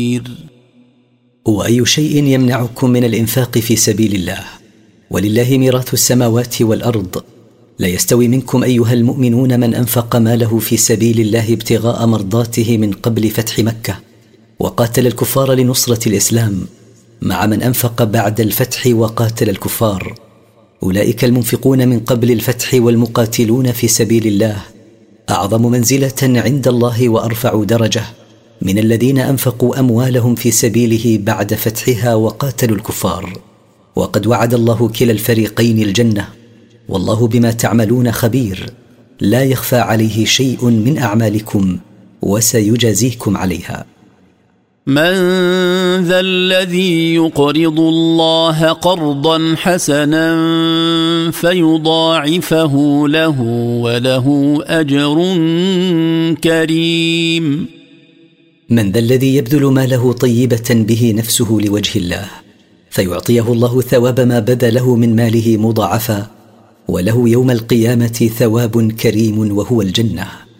وأي شيء يمنعكم من الإنفاق في سبيل الله؟ ولله ميراث السماوات والأرض. لا يستوي منكم أيها المؤمنون من أنفق ماله في سبيل الله ابتغاء مرضاته من قبل فتح مكة وقاتل الكفار لنصرة الإسلام، مع من أنفق بعد الفتح وقاتل الكفار. أولئك المنفقون من قبل الفتح والمقاتلون في سبيل الله أعظم منزلة عند الله وأرفع درجة من الذين أنفقوا أموالهم في سبيله بعد فتحها وقاتلوا الكفار. وقد وعد الله كلا الفريقين الجنة، والله بما تعملون خبير، لا يخفى عليه شيء من أعمالكم وسيجازيكم عليها. من ذا الذي يقرض الله قرضا حسنا فيضاعفه له وله أجر كريم؟ من ذا الذي يبذل ماله طيبة به نفسه لوجه الله فيعطيه الله ثواب ما بذله من ماله مضاعفا، وله يوم القيامة ثواب كريم وهو الجنة.